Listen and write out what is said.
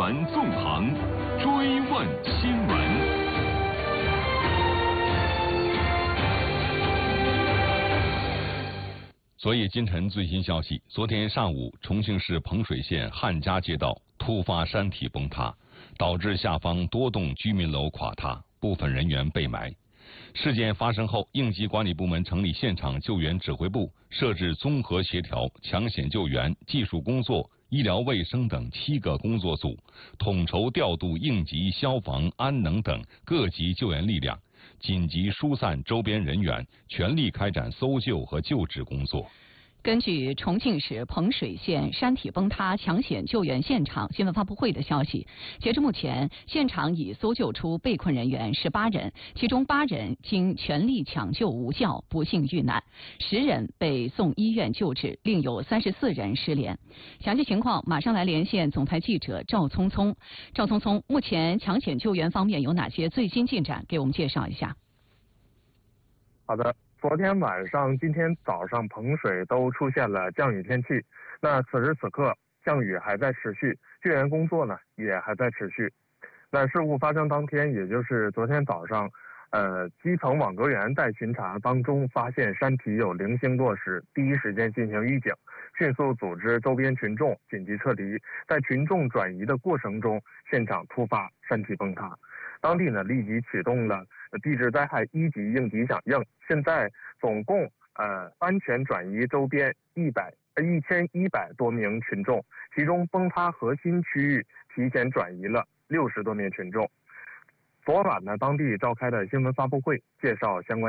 闻纵横，追问新闻。 昨夜今晨最新消息，昨天上午，重庆市彭水县汉家街道突发山体崩塌，导致下方多栋居民楼垮塌，部分人员被埋。事件发生后，应急管理部门成立现场救援指挥部，设置综合协调、抢险救援、技术工作、医疗卫生等7个工作组，统筹调度应急、消防、安能等各级救援力量，紧急疏散周边人员，全力开展搜救和救治工作。 根据重庆市彭水县山体崩塌抢险救援现场新闻发布会的消息，截至目前，现场已搜救出被困人员18人，其中8人经全力抢救无效不幸遇难，10人被送医院救治，另有34人失联。详细情况马上来连线总台记者赵聪聪。赵聪聪，目前抢险救援方面有哪些最新进展？给我们介绍一下。 好的。昨天晚上、今天早上，彭水都出现了降雨天气。那此时此刻，降雨还在持续，救援工作呢也还在持续。那事故发生当天，也就是昨天早上，基层网格员在巡查当中发现山体有零星落石，第一时间进行预警，迅速组织周边群众紧急撤离。在群众转移的过程中，现场突发山体崩塌。当地呢立即启动了地质灾害1级应急响应，现在总共安全转移周边1100多名群众，其中崩塌核心区域提前转移了60多名群众。昨晚呢，当地召开的新闻发布会介绍相关